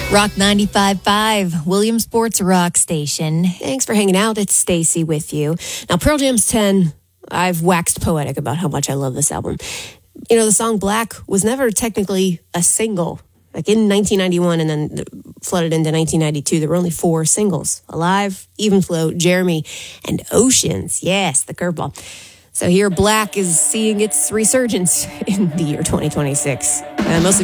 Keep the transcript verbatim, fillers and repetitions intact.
Rock ninety-five point five, Williamsport's rock station. Thanks for hanging out. It's Stacy with you. Now, Pearl Jam's ten, I've waxed poetic about how much I love this album. You know, the song Black was never technically a single. Like in nineteen ninety-one and then flooded into nineteen ninety-two, there were only four singles: Alive, Even Flow, Jeremy, and Oceans. Yes, the curveball. So here, Black is seeing its resurgence in the year twenty twenty-six. Uh, mostly